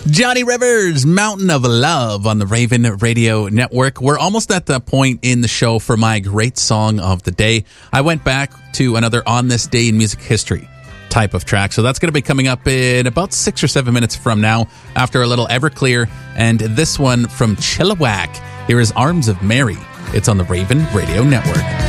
Johnny Rivers, Mountain of Love on the Raven Radio Network. We're almost at the point in the show for my great song of the day. I went back to another On This Day in Music History type of track. So that's going to be coming up in about 6 or 7 minutes from now after a little Everclear. And this one from Chilliwack. Here is Arms of Mary. It's on the Raven Radio Network.